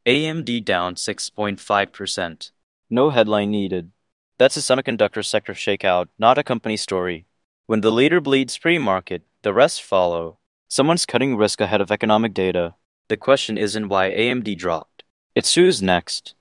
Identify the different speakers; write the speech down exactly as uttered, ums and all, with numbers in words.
Speaker 1: A M D down six point five percent. No headline needed. That's a semiconductor sector shakeout, not a company story. When the leader bleeds pre-market, the rest follow. Someone's cutting risk ahead of economic data. The question isn't why A M D dropped. It's who's next.